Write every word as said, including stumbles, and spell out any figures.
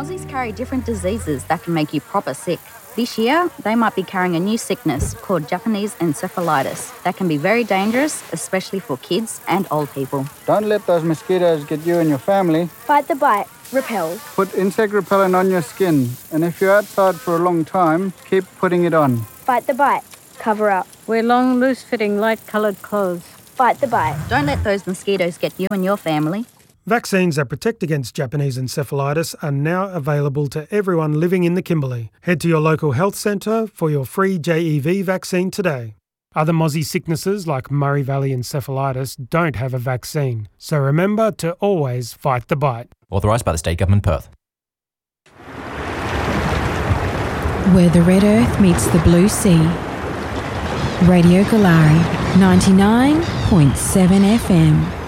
Aussies carry different diseases that can make you proper sick. This year, they might be carrying a new sickness called Japanese encephalitis that can be very dangerous, especially for kids and old people. Don't let those mosquitoes get you and your family. Fight the bite. Repel. Put insect repellent on your skin, and if you're outside for a long time, keep putting it on. Fight the bite. Cover up. Wear long, loose-fitting, light-coloured clothes. Fight the bite. Don't let those mosquitoes get you and your family. Vaccines that protect against Japanese encephalitis are now available to everyone living in the Kimberley. Head to your local health centre for your free J E V vaccine today. Other mozzie sicknesses like Murray Valley encephalitis don't have a vaccine, so remember to always fight the bite. Authorised by the State Government, Perth. Where the red earth meets the blue sea. Radio Galari, ninety-nine point seven F M.